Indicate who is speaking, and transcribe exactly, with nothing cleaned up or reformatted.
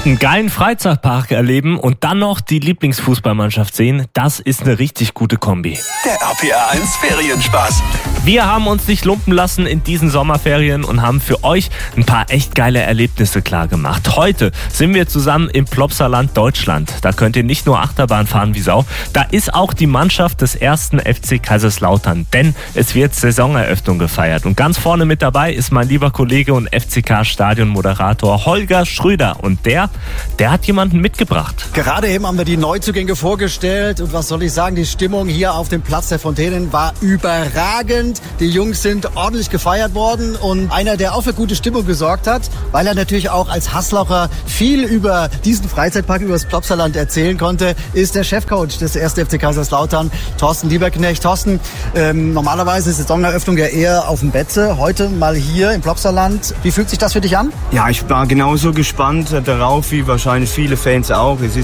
Speaker 1: Einen geilen Freizeitpark erleben und dann noch die Lieblingsfußballmannschaft sehen, das ist eine richtig gute Kombi.
Speaker 2: Der R P R eins Ferienspaß.
Speaker 1: Wir haben uns nicht lumpen lassen in diesen Sommerferien und haben für euch ein paar echt geile Erlebnisse klar gemacht. Heute sind wir zusammen im Plopsaland Deutschland. Da könnt ihr nicht nur Achterbahn fahren wie Sau, da ist auch die Mannschaft des ersten F C Kaiserslautern, denn es wird Saisoneröffnung gefeiert. Und ganz vorne mit dabei ist mein lieber Kollege und F C K-Stadionmoderator Holger Schröder und der Der hat jemanden mitgebracht.
Speaker 3: Gerade eben haben wir die Neuzugänge vorgestellt und was soll ich sagen, die Stimmung hier auf dem Platz der Fontänen war überragend. Die Jungs sind ordentlich gefeiert worden und einer, der auch für gute Stimmung gesorgt hat, weil er natürlich auch als Hasslacher viel über diesen Freizeitpark, über das Plopsaland erzählen konnte, ist der Chefcoach des ersten F C Kaiserslautern, Thorsten Lieberknecht. Thorsten, ähm, normalerweise ist die Saisoneröffnung ja eher auf dem Betze, heute mal hier im Plopsaland. Wie fühlt sich das für dich an?
Speaker 4: Ja, ich war genauso gespannt darauf, wie wahrscheinlich viele Fans auch. Es ist